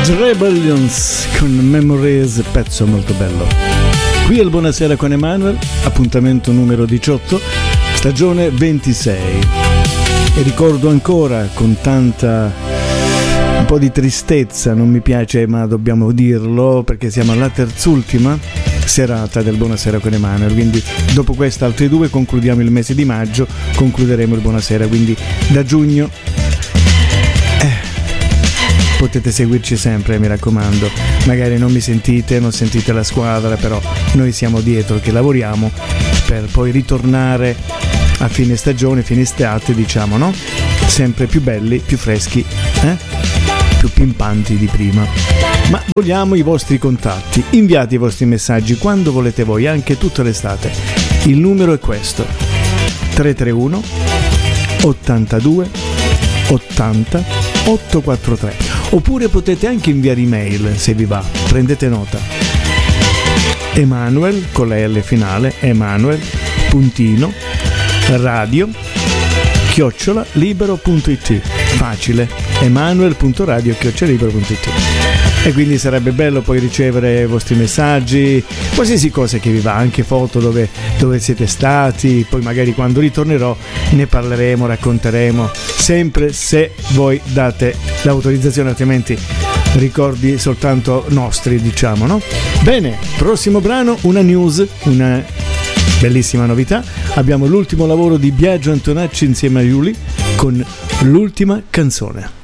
Rebellions con Memories, pezzo molto bello. Qui al Buonasera con Emanuel, appuntamento numero 18, stagione 26. E ricordo ancora con tanta un po' di tristezza, non mi piace ma dobbiamo dirlo perché siamo alla terzultima serata del Buonasera con Emanuel, quindi dopo queste altre due concludiamo il mese di maggio, concluderemo il Buonasera, quindi da giugno potete seguirci sempre, mi raccomando. Magari non mi sentite, non sentite la squadra, però noi siamo dietro che lavoriamo per poi ritornare a fine stagione, fine estate, diciamo, no? Sempre più belli, più freschi, più pimpanti di prima. Ma vogliamo i vostri contatti, inviate i vostri messaggi quando volete voi, anche tutta l'estate. Il numero è questo: 331 82 80 843. Oppure potete anche inviare email se vi va, prendete nota. Emanuel con la L finale, emanuel.radio@libero.it. Facile, emanuel.radio@libero.it. E quindi sarebbe bello poi ricevere i vostri messaggi, qualsiasi cosa che vi va, anche foto dove siete stati, poi magari quando ritornerò ne parleremo, racconteremo, sempre se voi date l'autorizzazione, altrimenti ricordi soltanto nostri, diciamo, no? Bene, prossimo brano, una news, una bellissima novità. Abbiamo l'ultimo lavoro di Biagio Antonacci insieme a Yuli con l'ultima canzone.